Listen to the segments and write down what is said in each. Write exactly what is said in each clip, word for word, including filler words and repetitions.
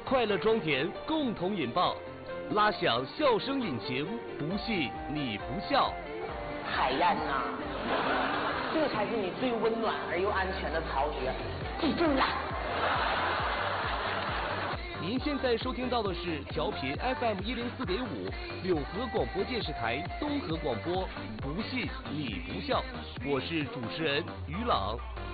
快乐装填，共同引爆，拉响笑声引擎，不信你不笑。 海燕呐，这才是你最温暖而又安全的巢穴，记住了。 您现在收听到的是调频 F M 一零四点五柳河广播电视台东河广播，不信你不笑，我是主持人于朗。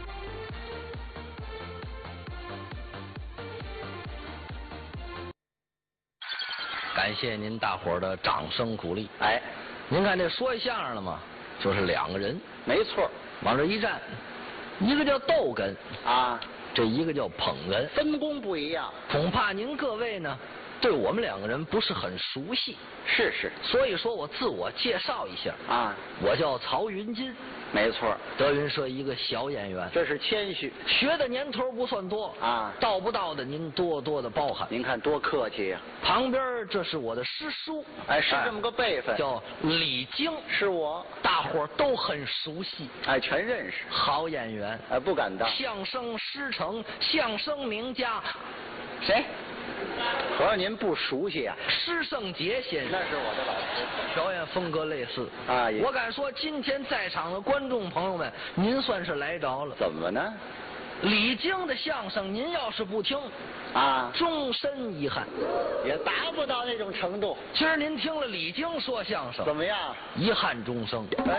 感谢您大伙儿的掌声鼓励。 哎， 您看这说相声的嘛，就是两个人， 没错， 往这一站，一个叫逗哏啊， 这一个叫捧哏， 分工不一样。 恐怕您各位呢，对我们两个人不是很熟悉。 是是， 所以说我自我介绍一下啊， 我叫曹云金。 没错， 德云社一个小演员， 这是谦虚， 学的年头不算多啊， 到不到的您多多的包涵。 您看多客气呀、 啊。旁边这是我的师叔， 哎，是这么个辈分， 叫李菁， 是我， 大伙儿都很熟悉， 哎，全认识， 好演员， 哎，不敢当， 相声师承，相声名家， 谁？合着您不熟悉啊？ 施圣杰先生， 那是我的老师， 表演风格类似啊。 我敢说，今天在场的观众朋友们，您算是来着了。 怎么呢？ 李菁的相声，您要是不听， 啊， 终身遗憾， 也达不到那种程度。 今儿您听了李菁说相声， 怎么样？ 遗憾终生。 哎，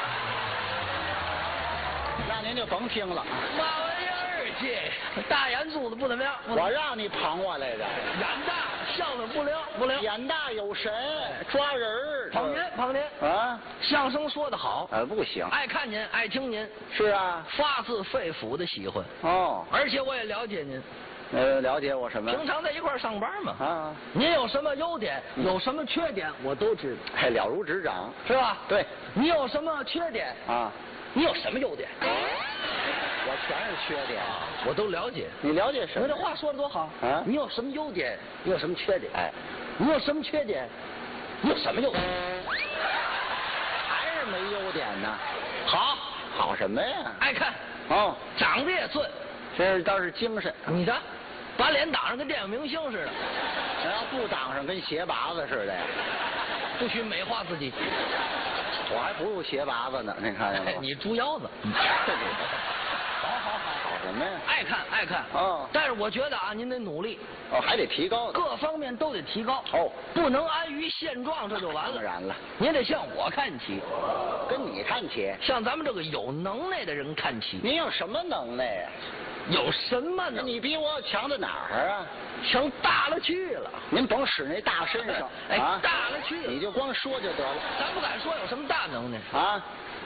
那您就甭听了。 嘛玩意儿？这大眼珠子不怎么样。 我让你捧我来的。 眼大，相声不灵不灵。 眼大有神，抓人儿。 捧您捧您啊！ 相声说得好。 呃，不行。 爱看您，爱听您。 是啊， 发自肺腑的喜欢。 哦。 而且我也了解您。 呃，了解我什么？ 平常在一块儿上班嘛。 啊。 您有什么优点，有什么缺点，我都知道。 哎，了如指掌， 是吧？ 对。 你有什么缺点？ 啊。 你有什么优点？ 我全是缺点， 我都了解。 你了解什么？ 我这话说的多好啊！ 你有什么优点？你有什么缺点？ 哎， 你有什么缺点？你有什么优点？ 还是没优点呢？ 好， 好什么呀？ 爱看。 哦， 长得也俊， 这倒是精神。 你的，把脸挡上跟电影明星似的。 那要不挡上，跟鞋拔子似的呀。 不许美化自己。 我还不如鞋拔子呢，你看见吗？ 你猪腰子。好好好， 好什么呀？ 爱看爱看。 哦。 但是我觉得啊，您得努力。 哦，还得提高。 各方面都得提高。 哦。 不能安于现状，这就完了。 当然了。 您得向我看齐。 跟你看齐？ 向咱们这个有能耐的人看齐。 您有什么能耐呀？ 有什么呢？ 你比我强在哪儿啊？ 强大了去了。 您甭使那大身上， 哎， 啊、 大了去了。 你就光说就得了。 咱不敢说有什么大能耐啊。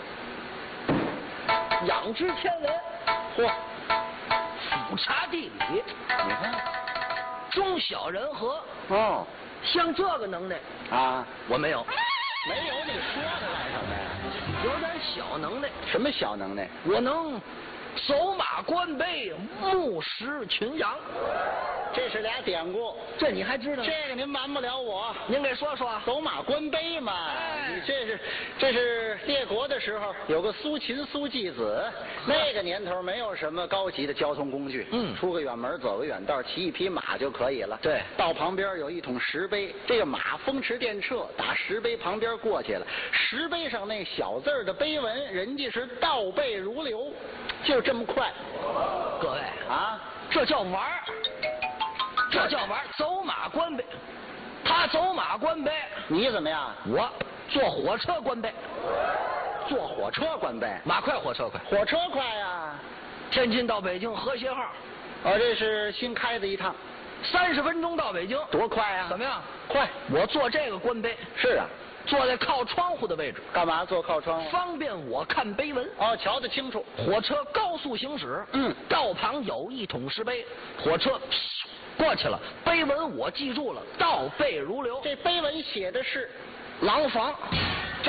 仰知天文， 嚯， 俯察地理， 你看， 中小人和。 哦， 像这个能耐啊， 我没有。 没有，你说它干什么呀？ 有点小能耐。 什么小能耐？ 我能走马观碑，目视群羊。 这是俩典故， 这你还知道？ 这个您瞒不了我。 您给说说。 走马观碑嘛， 哎、 你这是这是列国的时候有个苏秦苏季子，那个年头没有什么高级的交通工具， 嗯， 出个远门走个远道，骑一匹马就可以了。 对， 到旁边有一桶石碑，这个马风驰电掣打石碑旁边过去了，石碑上那小字的碑文，人家是倒背如流，就这么快。 各位啊， 这叫玩儿。这叫玩走马观碑，他走马观碑， 你怎么样？ 我坐火车观碑， 坐火车观碑， 马快火车快， 火车快呀、啊！ 天津到北京和谐号， 哦，这是新开的一趟， 三十分钟到北京， 多快啊！ 怎么样？ 快！ 我坐这个观碑， 是啊， 坐在靠窗户的位置， 干嘛坐靠窗户？ 方便我看碑文。 哦，瞧得清楚。 火车高速行驶， 嗯， 道旁有一桶石碑，火车过去了，碑文我记住了，倒背如流。 这碑文写的是廊坊， 这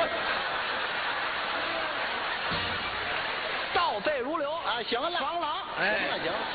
倒背如流啊！行了， 防狼， 哎，行了行了。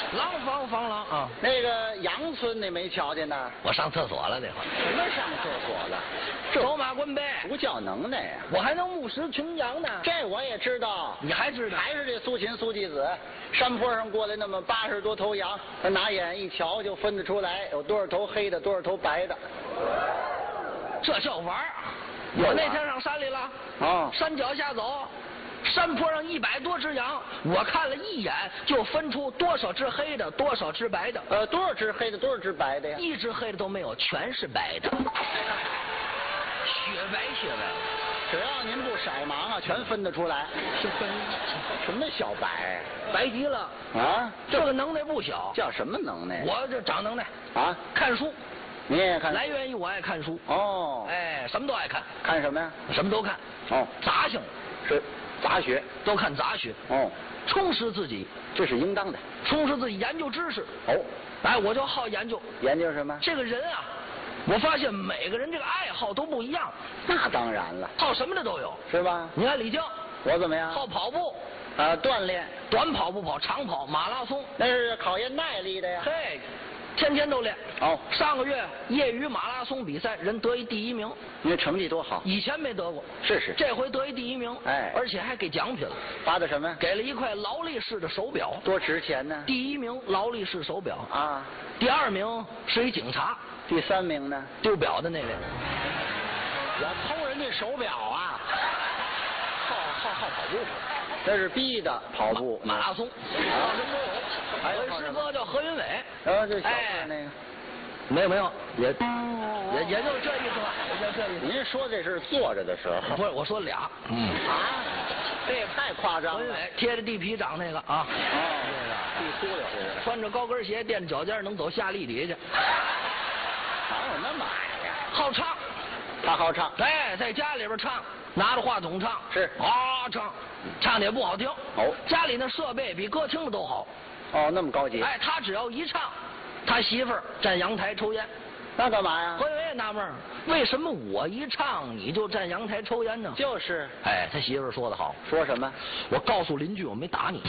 廊坊房廊啊。 那个杨村你没瞧见呢？ 我上厕所了那会儿。 什么上厕所了？ 走马观碑， 不叫能耐呀！ 我还能目视群羊呢。 这我也知道。 你还知道？ 还是这苏秦苏季子，山坡上过来那么八十多头羊，他拿眼一瞧就分得出来有多少头黑的，多少头白的。 这叫玩儿。我那天上山里了， 哦， 山脚下走，山坡上一百多只羊，我看了一眼就分出多少只黑的，多少只白的。 呃，多少只黑的，多少只白的呀？ 一只黑的都没有，全是白的，雪白雪白。 只要您不色盲啊，全分得出来。 是分什么小白？ 白极了啊！ 这个能耐不小。 叫什么能耐？ 我这长能耐啊！ 看书。 你也看？ 来源于我爱看书。 哦。 哎，什么都爱看。 看什么呀？ 什么都看。 哦。 杂性。 是杂学。 都看杂学。 哦。 充实自己， 这是应当的。 充实自己，研究知识。 哦。 哎，我就好研究。 研究什么？ 这个人啊，我发现每个人这个爱好都不一样。 那当然了。 好什么的都有。 是吧？ 你看李菁， 我怎么样？ 好跑步。 啊，锻炼。 短跑不跑，长跑、马拉松。 那是考验耐力的呀。 嘿。天天都练哦。 上个月业余马拉松比赛，人得一第一名。 你成绩多好？ 以前没得过。 是是。 这回得一第一名。 哎。 而且还给奖品了。 发的什么？ 给了一块劳力士的手表。 多值钱呢？ 第一名劳力士手表啊。 第二名是一警察。 第三名呢？ 丢表的那位。 我偷人家手表啊！好好好跑步。这是逼的跑步马拉松，啊，什么都有。还有师哥叫何云伟， 然后这小个那个， 没有没有，也也也就这意思吧，也就这意思。 您说这是坐着的时候？ 不是，我说俩。 嗯啊，这也太夸张了。 何云伟贴着地皮长那个啊， 哦，地秃噜， 穿着高跟鞋垫着脚尖能走下地底去。 哪有那么矮呀？ 好唱， 他好唱。 哎，在家里边唱。拿着话筒唱是啊唱，唱的也不好听哦。 家里那设备比歌厅的都好。 哦，那么高级。 哎，他只要一唱，他媳妇儿站阳台抽烟。 那干嘛呀？ 何云伟纳闷儿，为什么我一唱你就站阳台抽烟呢？ 就是。 哎，他媳妇儿说得好。 说什么？ 我告诉邻居我没打你。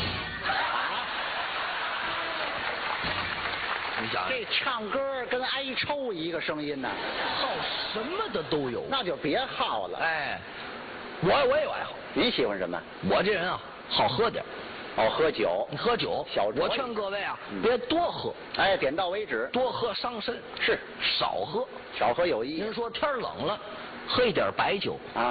你想这唱歌跟挨抽一个声音呢？ 好什么的都有。 那就别好了。 哎。我我也有爱好。 您喜欢什么？ 我这人啊，好喝点。 哦，喝酒。 你喝酒， 小我劝各位啊，嗯、别多喝。 哎，点到为止。 多喝伤身。 是。 少喝。 少喝有益。 您说天冷了，喝一点白酒啊。